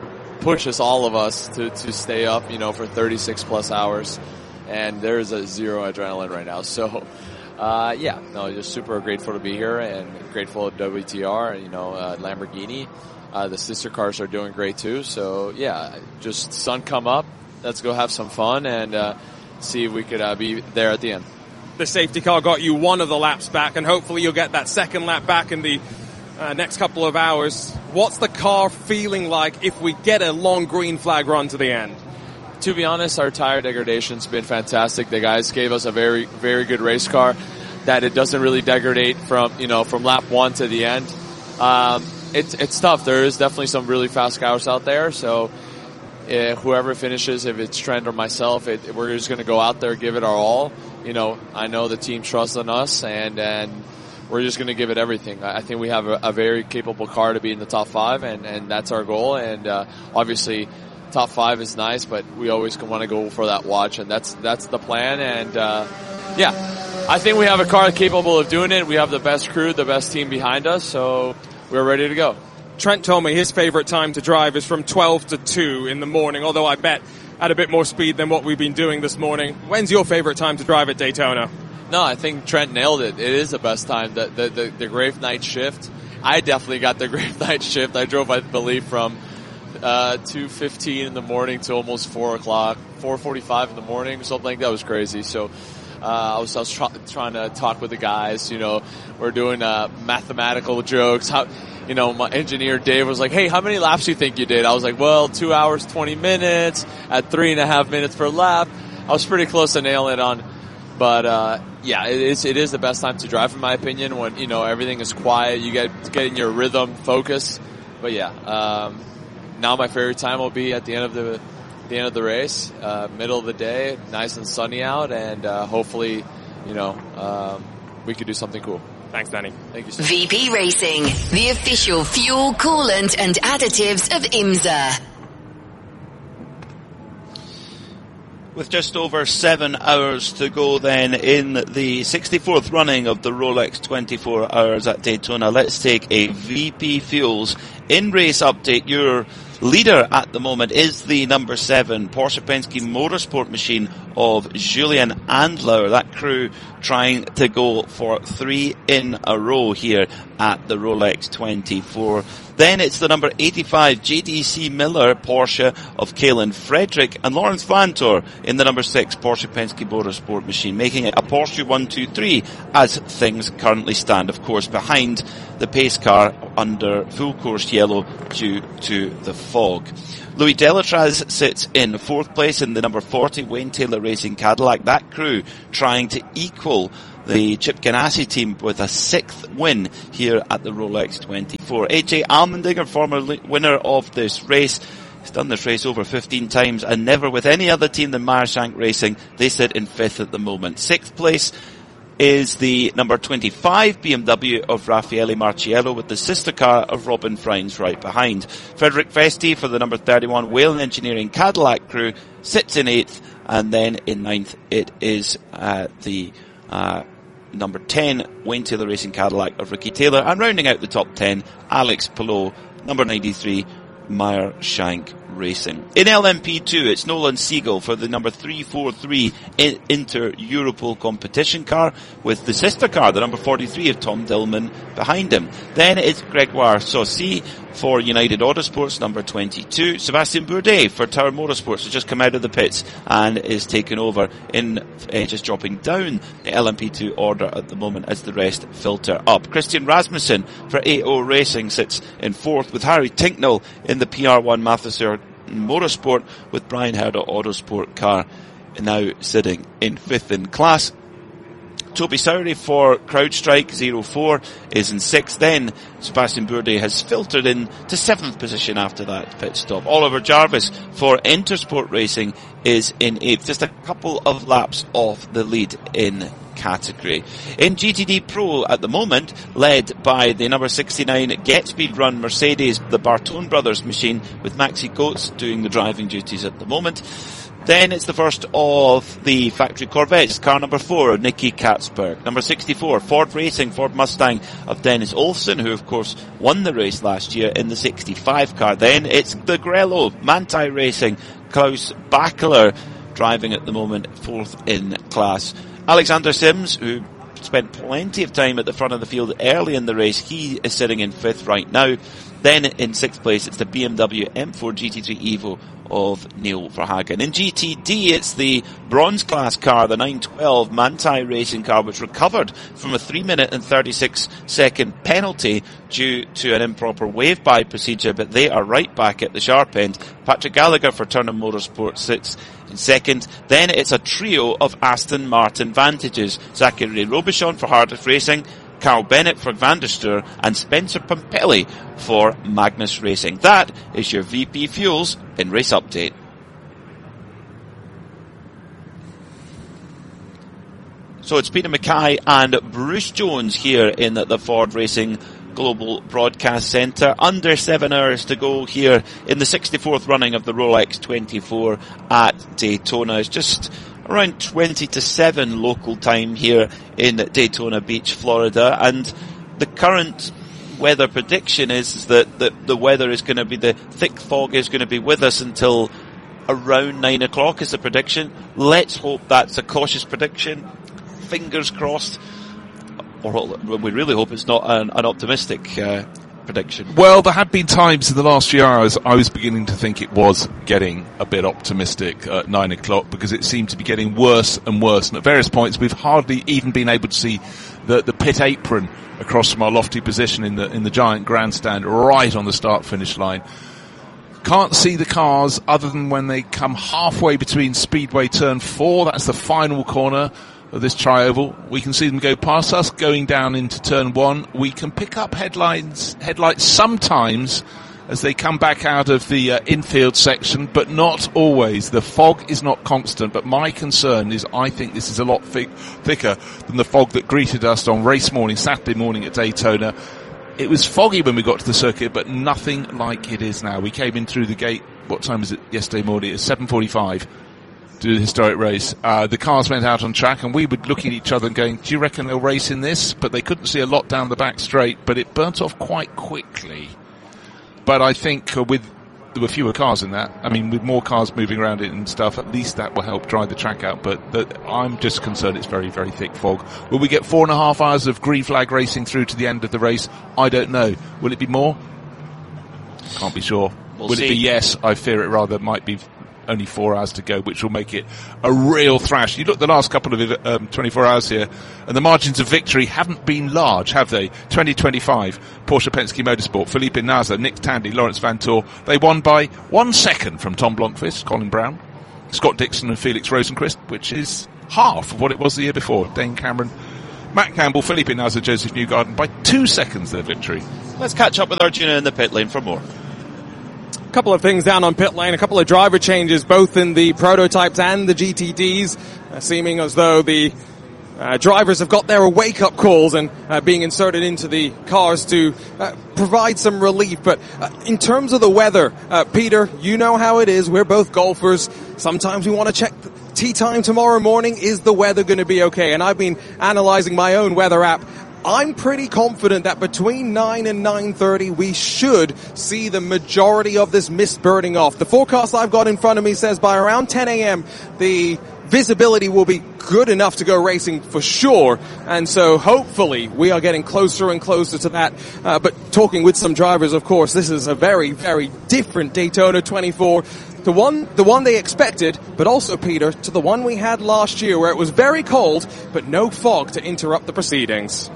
pushes all of us to, to stay up, you know, for thirty-six plus hours. And there's a zero adrenaline right now. So, uh, yeah, no, just super grateful to be here and grateful of W T R and, you know, uh, Lamborghini. Uh, the sister cars are doing great too. So, yeah, just sun come up. Let's go have some fun and, uh, see if we could, uh, be there at the end. The safety car got you one of the laps back, and hopefully you'll get that second lap back in the Uh, next couple of hours. What's the car feeling like if we get a long green flag run to the end? To be honest, our tire degradation's been fantastic. The guys gave us a very, very good race car that it doesn't really degrade from, you know, from lap one to the end. Um, it's, it's tough. There is definitely some really fast cars out there. So, uh, whoever finishes, if it's Trent or myself, it, we're just going to go out there, give it our all. You know, I know the team trusts in us, and, and, we're just going to give it everything. I think we have a, a very capable car to be in the top five, and, and that's our goal. And uh, obviously, top five is nice, but we always want to go for that watch, and that's that's the plan. And uh, yeah, I think we have a car capable of doing it. We have the best crew, the best team behind us, so we're ready to go. Trent told me his favorite time to drive is from twelve to two in the morning, although I bet at a bit more speed than what we've been doing this morning. When's your favorite time to drive at Daytona? No, I think Trent nailed it. It is the best time. The, the, the, the Grave Night shift. I definitely got the Grave Night shift. I drove, I believe, from, uh, two fifteen in the morning to almost four o'clock, four forty-five in the morning, something like that. It was crazy. So, uh, I was, I was try, trying to talk with the guys, you know, we're doing, uh, mathematical jokes. How, you know, my engineer Dave was like, hey, how many laps do you think you did? I was like, well, two hours, twenty minutes at three and a half minutes per lap. I was pretty close to nailing it on. But, uh, yeah, it is, it is the best time to drive, in my opinion, when, you know, everything is quiet, you get, get in your rhythm, focus. But yeah, um, now my favorite time will be at the end of the, the end of the race, uh, middle of the day, nice and sunny out, and, uh, hopefully, you know, um, we could do something cool. Thanks, Danny. Thank you so much. V P Racing, the official fuel, coolant, and additives of IMSA. With just over seven hours to go then in the sixty-fourth running of the Rolex twenty-four hours at Daytona, let's take a V P Fuels in-race update. Your leader at the moment is the number seven Porsche Penske Motorsport machine of Julian Andlauer. That crew trying to go for three in a row here at the Rolex twenty-four. Then it's the number eighty-five J D C Miller Porsche of Kaelin Frederick and Lawrence Vantor in the number six Porsche Penske Motorsport machine, making it a Porsche one two three as things currently stand, of course, behind the pace car under full course yellow due to the fog. Louis Delatraz sits in fourth place in the number forty Wayne Taylor Racing Cadillac. That crew trying to equal the Chip Ganassi team with a sixth win here at the Rolex twenty-four. A J Allmendinger, former winner of this race, has done this race over fifteen times and never with any other team than Meyershank Racing. They sit in fifth at the moment. Sixth place is the number twenty-five B M W of Raffaele Marciello with the sister car of Robin Freins right behind. Frederick Vesti for the number thirty-one Whalen Engineering Cadillac crew sits in eighth, and then in ninth it is uh, the uh, number ten Wayne Taylor Racing Cadillac of Ricky Taylor, and rounding out the top ten, Alex Palou, number ninety-three Meyershank Racing. In L M P two, it's Nolan Siegel for the number three forty-three Inter Europol competition car with the sister car, the number forty-three of Tom Dillman behind him. Then it's Gregoire Saucy for United Autosports, number twenty-two. Sebastien Bourdais for Tower Motorsports has just come out of the pits and is taken over in uh, just dropping down the L M P two order at the moment as the rest filter up. Christian Rasmussen for A O Racing sits in fourth with Harry Tinknell in the P R one Mathieu Motorsport, with Brian Herda Autosport car now sitting in fifth in class. Toby Sowry for CrowdStrike zero four is in sixth. Then Sebastien Bourdais has filtered in to seventh position after that pit stop. Oliver Jarvis for Intersport Racing is in eighth, just a couple of laps off the lead in category. In G T D Pro at the moment, led by the number sixty-nine Get Speed Run Mercedes, the Bartone Brothers machine, with Maxi Coates doing the driving duties at the moment. Then it's the first of the factory Corvettes, car number four of Nicky Katzberg. Number sixty-four, Ford Racing, Ford Mustang of Dennis Olsen, who of course won the race last year in the sixty-five car. Then it's the Grello, Manthey Racing, Klaus Bachler driving at the moment, fourth in class. Alexander Sims, who spent plenty of time at the front of the field early in the race, he is sitting in fifth right now. Then in sixth place, it's the B M W M four G T three Evo of Neil Verhagen. In G T D, it's the bronze class car, the nine twelve Manthey Racing car, which recovered from a three minute and thirty-six second penalty due to an improper wave-by procedure, but they are right back at the sharp end. Patrick Gallagher for Turner Motorsport sits in second. Then it's a trio of Aston Martin Vantages. Zachary Robichon for Hardif Racing, Carl Bennett for Van der Stur, and Spencer Pompelli for Magnus Racing. That is your V P Fuels in Race Update. So it's Peter Mackay and Bruce Jones here in the Ford Racing Global Broadcast Centre. Under seven hours to go here in the sixty-fourth running of the Rolex twenty-four at Daytona. It's just around twenty to seven local time here in Daytona Beach, Florida, and the current weather prediction is that the, the weather is going to be, the thick fog is going to be with us until around nine o'clock is the prediction. Let's hope that's a cautious prediction. Fingers crossed. Or we really hope it's not an, an optimistic uh, prediction. Well, there have been times in the last few hours I was beginning to think it was getting a bit optimistic at nine o'clock, because it seemed to be getting worse and worse. And at various points we've hardly even been able to see the, the pit apron across from our lofty position in the in the giant grandstand right on the start-finish line. Can't see the cars other than when they come halfway between Speedway Turn four. That's the final corner of this tri-oval. We can see them go past us going down into turn one. We can pick up headlines, headlights sometimes as they come back out of the uh, infield section, but not always. The fog is not constant, but my concern is I think this is a lot thick, thicker than the fog that greeted us on race morning, Saturday morning at Daytona. It was foggy when we got to the circuit, but nothing like it is now. We came in through the gate, what time was it yesterday morning? It was seven forty-five. To do the historic race. Uh, the cars went out on track and we would look at each other and going, do you reckon they'll race in this? But they couldn't see a lot down the back straight, but it burnt off quite quickly. But I think uh, with, there were fewer cars in that. I mean, with more cars moving around it and stuff, at least that will help dry the track out. But the, I'm just concerned it's very, very thick fog. Will we get four and a half hours of green flag racing through to the end of the race? I don't know. Will it be more? can't be sure. We'll Will see. it be yes? I fear it rather might be only four hours to go, which will make it a real thrash. You look at the last couple of um, twenty-four hours here, and the margins of victory haven't been large, have they? twenty twenty-five, Porsche Penske Motorsport, Felipe Nasr, Nick Tandy, Lawrence Van Tor. They won by one second from Tom Blomqvist, Colin Brown, Scott Dixon and Felix Rosenqvist, which is half of what it was the year before. Dane Cameron, Matt Campbell, Felipe Nasr, Joseph Newgarden by two seconds their victory. Let's catch up with Arjuna in the pit lane for more. A couple of things down on pit lane, a couple of driver changes both in the prototypes and the G T Ds, uh, seeming as though the uh, drivers have got their wake-up calls and uh, being inserted into the cars to uh, provide some relief. But uh, in terms of the weather, uh, Peter, you know how it is. We're both golfers. Sometimes we want to check the tee time tomorrow morning. Is the weather going to be okay? And I've been analyzing my own weather app. I'm pretty confident that between nine and nine thirty we should see the majority of this mist burning off. The forecast I've got in front of me says by around ten a.m. the visibility will be good enough to go racing for sure. And so hopefully we are getting closer and closer to that. Uh, but talking with some drivers, of course, this is a very, very different Daytona twenty-four. The one, the one they expected, but also, Peter, to the one we had last year where it was very cold, but no fog to interrupt the proceedings.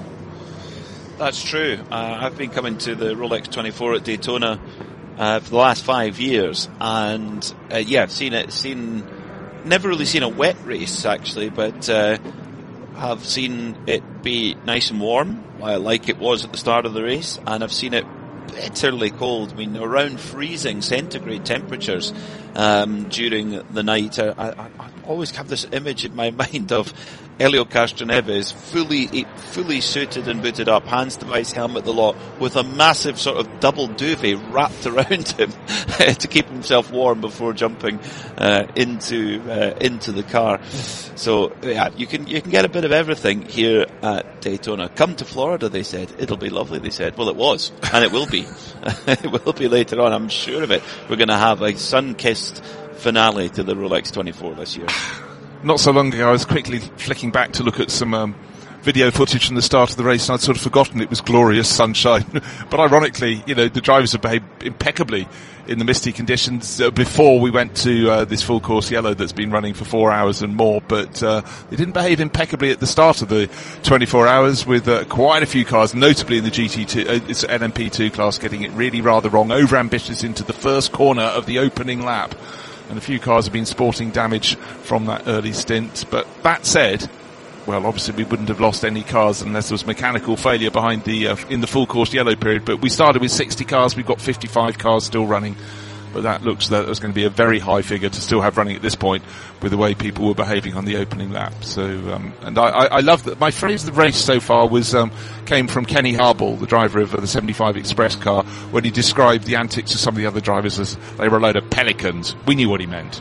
That's true. Uh, I've been coming to the Rolex twenty-four at Daytona uh, for the last five years, and uh, yeah, I've seen it. Seen, never really seen a wet race actually, but uh, have seen it be nice and warm, uh, like it was at the start of the race, and I've seen it bitterly cold. I mean, around freezing centigrade temperatures um, during the night. I, I, I always have this image in my mind of Elio Castroneves fully fully suited and booted up, hands device, helmet, the lot, with a massive sort of double duvet wrapped around him to keep himself warm before jumping uh, into uh, into the car. So yeah, you can you can get a bit of everything here at Daytona. Come to Florida, they said. It'll be lovely, they said. Well, it was, and it will be. It will be later on, I'm sure of it. We're going to have a sun-kissed finale to the Rolex twenty-four this year. Not so long ago, I was quickly flicking back to look at some um, video footage from the start of the race, and I'd sort of forgotten it was glorious sunshine. But ironically, you know, the drivers have behaved impeccably in the misty conditions uh, before we went to uh, this full course yellow that's been running for four hours and more. But uh, they didn't behave impeccably at the start of the twenty-four hours, with uh, quite a few cars, notably in the G T two, uh, it's L M P two class, getting it really rather wrong, over-ambitious into the first corner of the opening lap. And a few cars have been sporting damage from that early stint. But that said, well, obviously we wouldn't have lost any cars unless there was mechanical failure behind the uh, in the full course yellow period. But we started with sixty cars, we've got fifty-five cars still running. But that looks that there's going to be a very high figure to still have running at this point, with the way people were behaving on the opening lap. So, um, and I, I, I love that. My phrase of the race so far was um, came from Kenny Harbaugh, the driver of uh, the seventy-five Express car, when he described the antics of some of the other drivers as they were a load of pelicans. We knew what he meant.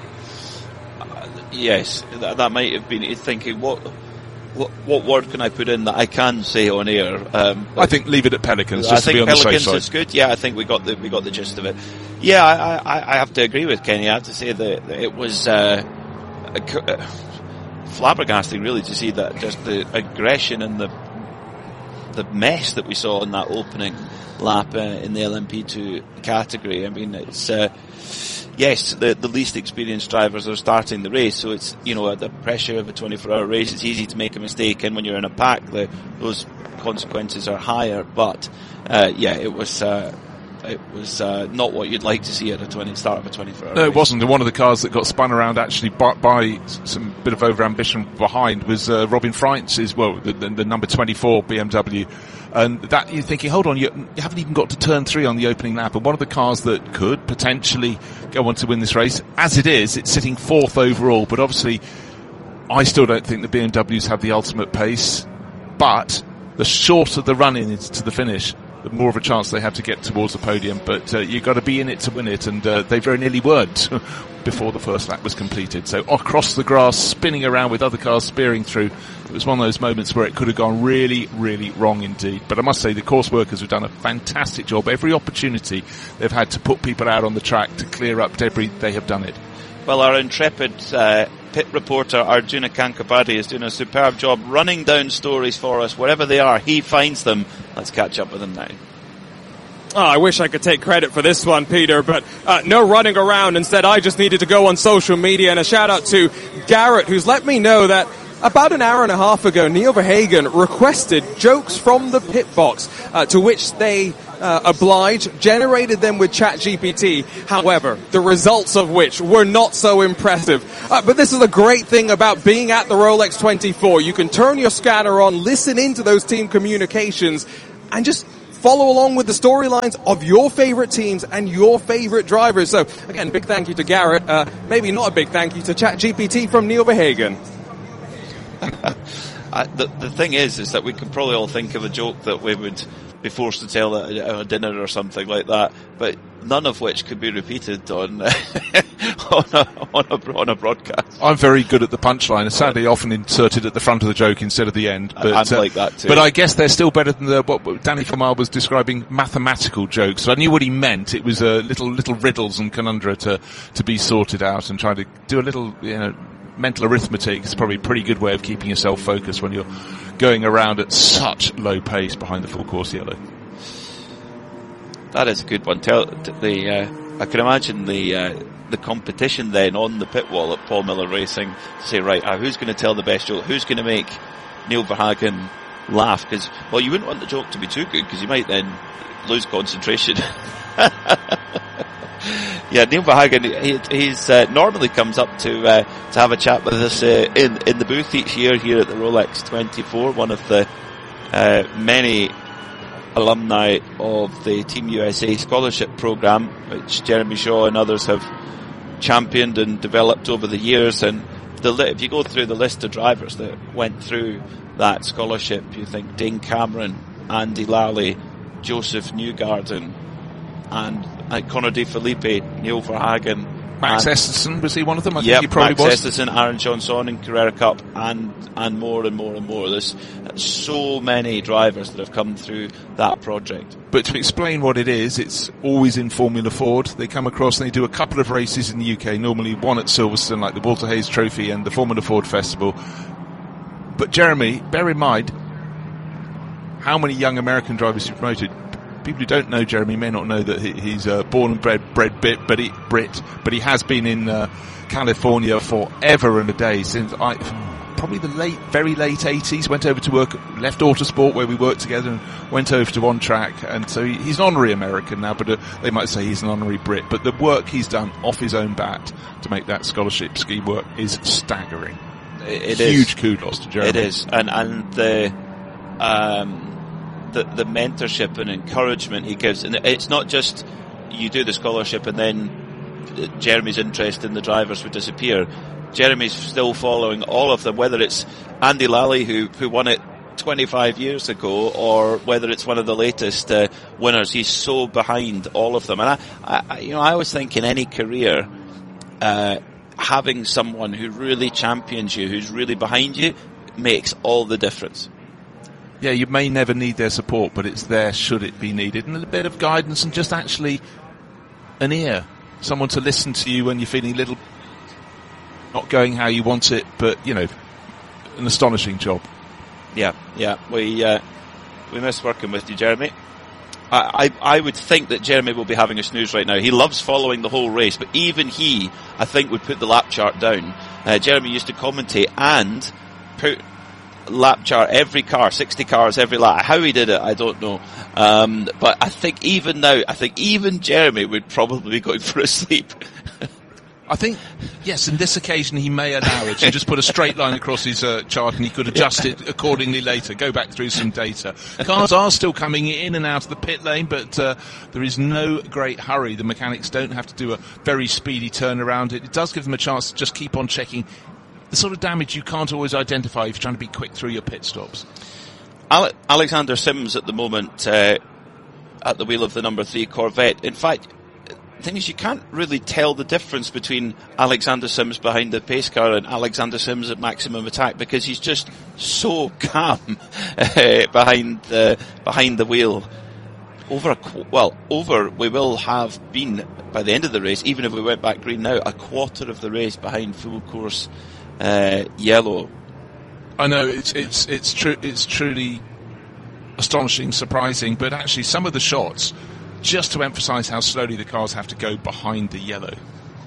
Uh, yes, that, that might have been thinking what. What, what word can I put in that I can say on air? Um, I think leave it at pelicans, just I to think be on the safe pelicans side. is good. Yeah, I think we got the we got the gist of it. Yeah, I, I, I have to agree with Kenny. I have to say that it was uh, a, a, flabbergasting, really, to see that just the aggression and the the mess that we saw in that opening lap uh, in the L M P two category. I mean, it's. Uh, Yes, the, the least experienced drivers are starting the race, so it's, you know, at the pressure of a twenty-four hour race, it's easy to make a mistake, and when you're in a pack, the, those consequences are higher. But, uh, yeah, it was, uh, it was, uh, not what you'd like to see at a twenty, start of a twenty-four hour No, race. it wasn't. One of the cars that got spun around actually by, by some bit of over-ambition behind was, uh, Robin Freitz's, well, the, the, the number twenty-four B M W. And that, you're thinking, hold on, you, you haven't even got to turn three on the opening lap. And one of the cars that could potentially go on to win this race, as it is, it's sitting fourth overall. But obviously, I still don't think the B M Ws have the ultimate pace. But the shorter the run-in is to the finish, the more of a chance they have to get towards the podium. But uh, you've got to be in it to win it. And uh, they very nearly weren't before the first lap was completed. So across the grass, spinning around with other cars spearing through. It was one of those moments where it could have gone really, really wrong indeed. But I must say the course workers have done a fantastic job. Every opportunity they've had to put people out on the track to clear up debris, they have done it. Well, our intrepid uh, pit reporter Arjuna Kankapati is doing a superb job running down stories for us. Wherever they are, he finds them. Let's catch up with him now. Oh, I wish I could take credit for this one, Peter, but uh, no running around. Instead, I just needed to go on social media, and a shout out to Garrett, who's let me know that about an hour and a half ago, Neil Verhagen requested jokes from the pit box, uh, to which they uh, obliged, generated them with ChatGPT. However, the results of which were not so impressive. Uh, but this is a great thing about being at the Rolex twenty-four. You can turn your scanner on, listen into those team communications, and just follow along with the storylines of your favorite teams and your favorite drivers. So, again, big thank you to Garrett. Uh, maybe not a big thank you to ChatGPT from Neil Verhagen. I, the, the thing is, is that we can probably all think of a joke that we would be forced to tell at a, a dinner or something like that, but none of which could be repeated on on, a, on, a, on a broadcast. I'm very good at the punchline, and sadly often inserted at the front of the joke instead of the end. But, I'm uh, like that too. But I guess they're still better than the, what Danny Kamar was describing, mathematical jokes. So I knew what he meant. It was uh, little little riddles and conundra to to be sorted out, and trying to do a little, you know, mental arithmetic is probably a pretty good way of keeping yourself focused when you're going around at such low pace behind the full course yellow. That is a good one. Tell the uh, I can imagine the uh, the competition then on the pit wall at Paul Miller Racing to say, right, uh, who's going to tell the best joke? Who's going to make Neil Verhagen laugh? Because, well, you wouldn't want the joke to be too good because you might then lose concentration. Yeah, Neil Verhagen, he he's, uh, normally comes up to uh, to have a chat with us uh, in in the booth each year here at the Rolex twenty-four, one of the uh, many alumni of the Team U S A scholarship program, which Jeremy Shaw and others have championed and developed over the years. And the if you go through the list of drivers that went through that scholarship, you think Dane Cameron, Andy Lally, Joseph Newgarden, and uh, Connor De Felipe, Neil Verhagen, Max Esterson, was he one of them? I yep, think he probably Max was. Esterson, Aaron Johnson in Carrera Cup, and and more and more and more. There's so many drivers that have come through that project. But to explain what it is, it's always in Formula Ford. They come across and they do a couple of races in the U K, normally one at Silverstone, like the Walter Hayes Trophy and the Formula Ford Festival. But Jeremy, bear in mind how many young American drivers you've promoted. People who don't know Jeremy may not know that he, he's uh, born and bred, bred Brit, but he, Brit, but he has been in uh, California forever and a day since I, probably the late, very late eighties. Went over to work, left Autosport where we worked together, and went over to On Track. And so he, he's an honorary American now, but uh, they might say he's an honorary Brit. But the work he's done off his own bat to make that scholarship scheme work is staggering. It, it Huge is. kudos to Jeremy. It is, and and the. Um, The, the mentorship and encouragement he gives, and it's not just you do the scholarship and then Jeremy's interest in the drivers would disappear. Jeremy's still following all of them, whether it's Andy Lally who who won it twenty-five years ago, or whether it's one of the latest uh, winners. He's so behind all of them, and I, I you know I always think in any career, uh, having someone who really champions you, who's really behind you, makes all the difference. Yeah, you may never need their support, but it's there should it be needed. And a bit of guidance and just actually an ear. Someone to listen to you when you're feeling a little not going how you want it, but, you know, an astonishing job. Yeah, yeah. We uh, we miss working with you, Jeremy. I, I, I would think that Jeremy will be having a snooze right now. He loves following the whole race, but even he, I think, would put the lap chart down. Uh, Jeremy used to commentate and put lap chart every car, sixty cars every lap. How he did it, I don't know. Um, but I think even now, I think even Jeremy would probably be going for a sleep. I think, yes, in this occasion he may allow it. You just put a straight line across his uh, chart and he could adjust it accordingly later, go back through some data. Cars are still coming in and out of the pit lane, but uh, there is no great hurry. The mechanics don't have to do a very speedy turnaround. It, it does give them a chance to just keep on checking the sort of damage you can't always identify if you're trying to be quick through your pit stops. Ale- Alexander Sims at the moment uh, at the wheel of the number three Corvette. In fact, the thing is, you can't really tell the difference between Alexander Sims behind the pace car and Alexander Sims at maximum attack because he's just so calm uh, behind the behind the wheel. Over a qu- well, over we will have been by the end of the race, even if we went back green now, a quarter of the race behind full course uh, yellow. I know it's it's it's true. It's truly astonishing, surprising, but actually some of the shots just to emphasise how slowly the cars have to go behind the yellow. There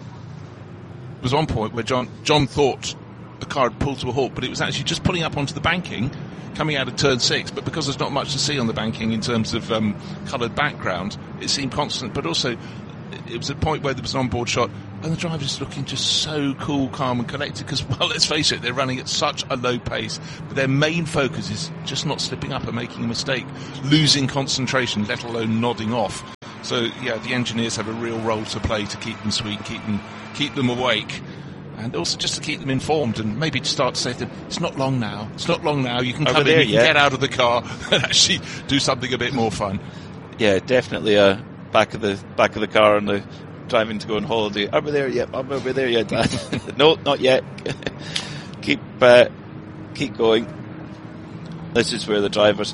was one point where John John thought the car had pulled to a halt, but it was actually just pulling up onto the banking, coming out of turn six, but because there's not much to see on the banking in terms of um, coloured background, it seemed constant, but also it was a point where there was an onboard shot and the driver's looking just so cool, calm and collected because, well, let's face it, they're running at such a low pace, but their main focus is just not slipping up and making a mistake, losing concentration, let alone nodding off. So, yeah, the engineers have a real role to play to keep them sweet, keep them, keep them awake, and also just to keep them informed and maybe to start to say to them, it's not long now, it's not long now, you can Over come there, in, you can yeah. get out of the car and actually do something a bit more fun. Yeah, definitely uh, back of the back of the car and the driving to go on holiday. Are we there yet? Are we there yet, Dad? No, not yet. keep uh, keep going. This is where the drivers,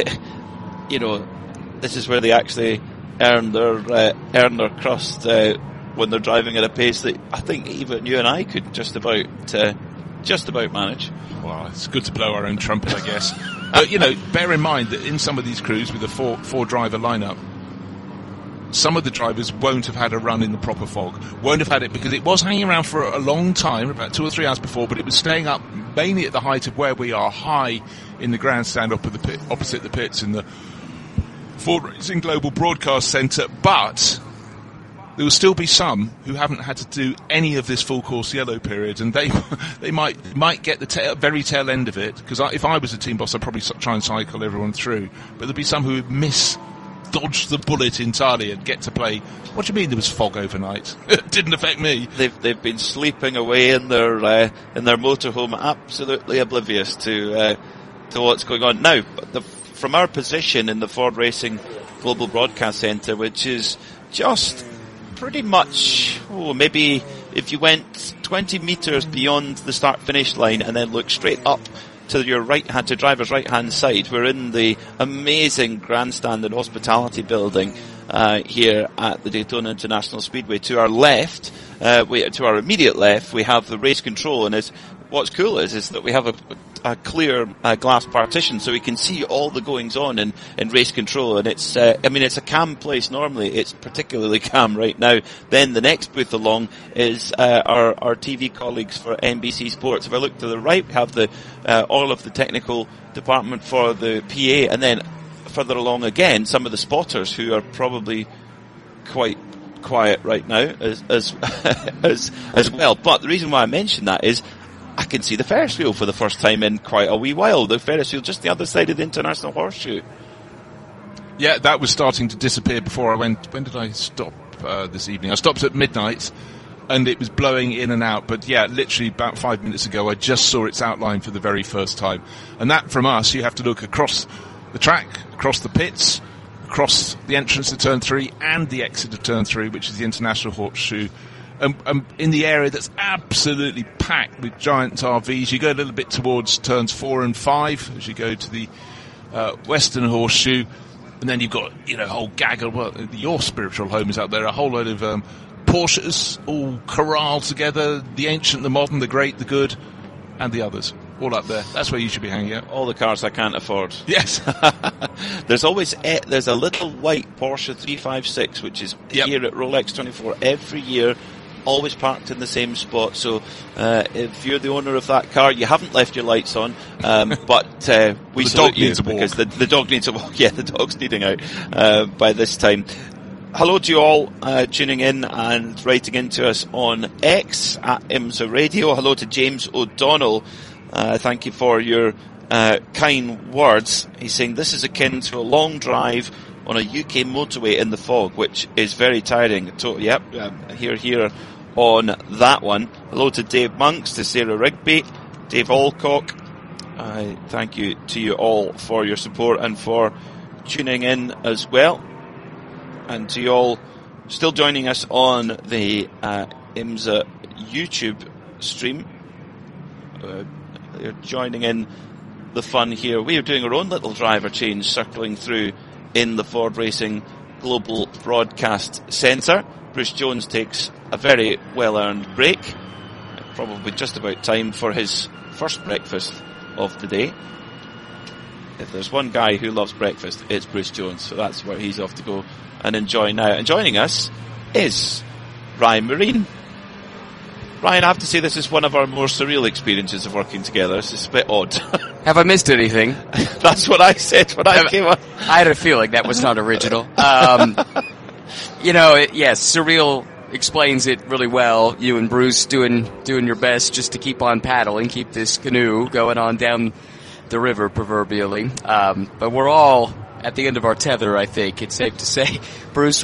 you know, this is where they actually earn their uh, earn their crust uh, when they're driving at a pace that I think even you and I could just about uh, just about manage. Well, it's good to blow our own trumpet, I guess. But, you know, bear in mind that in some of these crews with a four, four driver lineup, some of the drivers won't have had a run in the proper fog. Won't have had it because it was hanging around for a long time, about two or three hours before, but it was staying up mainly at the height of where we are, high in the grandstand up at the pit, opposite the pits in the Ford Racing Global Broadcast Centre. But there will still be some who haven't had to do any of this full course yellow period, and they they might might get the tail, very tail end of it, because if I was a team boss, I'd probably try and cycle everyone through. But there'll be some who would miss, dodge the bullet entirely and get to play. What do you mean there was fog overnight? It didn't affect me. They've they've been sleeping away in their uh, in their motorhome, absolutely oblivious to uh, to what's going on now. The, from our position in the Ford Racing Global Broadcast Centre, which is just pretty much, oh, maybe if you went twenty metres beyond the start-finish line and then looked straight up to your right hand, to driver's right-hand side, we're in the amazing grandstand and hospitality building uh, here at the Daytona International Speedway. To our left, uh, we, to our immediate left, we have the race control, and it's, what's cool is, is that we have a, a clear uh, glass partition, so we can see all the goings on in, in race control. And it's, uh, I mean, it's a calm place normally. It's particularly calm right now. Then the next booth along is uh, our our T V colleagues for N B C Sports. If I look to the right, we have the uh, all of the technical department for the P A, and then further along again, some of the spotters who are probably quite quiet right now as as as, as well. But the reason why I mention that is I can see the Ferris wheel for the first time in quite a wee while. The Ferris wheel just the other side of the International Horseshoe. Yeah, that was starting to disappear before I went. When did I stop uh, this evening? I stopped at midnight, and it was blowing in and out. But yeah, literally about five minutes ago, I just saw its outline for the very first time. And that, from us, you have to look across the track, across the pits, across the entrance to turn three and the exit of turn three, which is the International Horseshoe. Um, um, in the area that's absolutely packed with giant R Vs. You go a little bit towards turns four and five as you go to the uh, Western Horseshoe, and then you've got, you know, a whole gaggle. Well, your spiritual home is out there. A whole load of um, Porsches all corralled together. The ancient, the modern, the great, the good, and the others. All up there. That's where you should be hanging out. All the cars I can't afford. Yes. There's always a, there's a little white Porsche three fifty-six, which is yep. here at Rolex twenty-four every year. Always parked in the same spot, so uh, if you're the owner of that car, you haven't left your lights on, um, but uh, we the salute dog you needs a walk. because the, the dog needs a walk. Yeah, the dog's needing out uh, by this time. Hello to you all uh, tuning in and writing into us on X at IMSA Radio. Hello to James O'Donnell. Uh, thank you for your uh, kind words. He's saying this is akin to a long drive on a U K motorway in the fog, which is very tiring. To, yep, uh, here, here on that one. Hello to Dave Monks, to Sarah Rigby, Dave Alcock. Uh, thank you to you all for your support and for tuning in as well. And to you all still joining us on the uh, IMSA YouTube stream. Uh, you're joining in the fun here. We are doing our own little driver change, circling through in the Ford Racing Global Broadcast Centre. Bruce Jones takes a very well-earned break. Probably just about time for his first breakfast of the day. if there's one guy who loves breakfast, it's Bruce Jones. So that's where he's off to go and enjoy now. And joining us is Ryan Marine. Ryan, I have to say this is one of our more surreal experiences of working together. It's a bit odd. Have I missed anything? That's what I said when I Have, came on. I had a feeling that was not original. Um, you know, it, yes, surreal explains it really well. You and Bruce doing doing your best just to keep on paddling, keep this canoe going on down the river, proverbially. Um, but we're all at the end of our tether, I think. It's safe to say. Bruce,